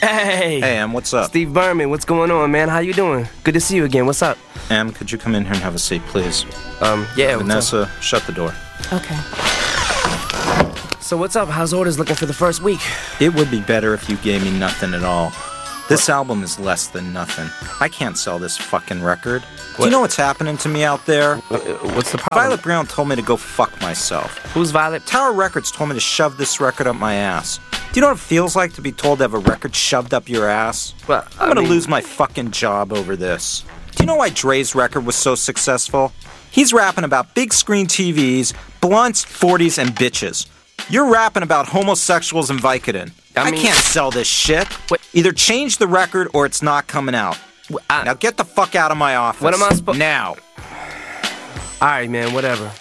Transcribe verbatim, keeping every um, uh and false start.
Hey! Hey, Em, what's up? Steve Berman, what's going on, man? How you doing? Good to see you again. What's up? Em, could you come in here and have a seat, please? Um, yeah, Vanessa, shut the door. Okay. So what's up? How's orders looking for the first week? It would be better if you gave me nothing at all. This album is less than nothing. I can't sell this fucking record. Do What? you know what's happening to me out there? Uh, What's the problem? Violet Brown told me to go fuck myself. Who's Violet? Tower Records told me to shove this record up my ass. Do you know what it feels like to be told to have a record shoved up your ass? Well, I I'm gonna mean- lose my fucking job over this. Do you know why Dre's record was so successful? He's rapping about big screen T Vs, blunts, forties, and bitches. You're rapping about homosexuals and Vicodin. I I, mean- can't sell this shit. What- Either change the record or it's not coming out. I- Now get the fuck out of my office. What am I suppo- Now. All right, man, whatever.